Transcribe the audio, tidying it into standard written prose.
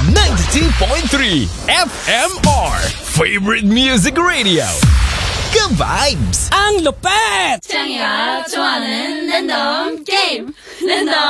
92.3 FMR Favorite Music Radio. Ka-vibes! Ang lupet! 酱油，中华人，人懂 game，人懂。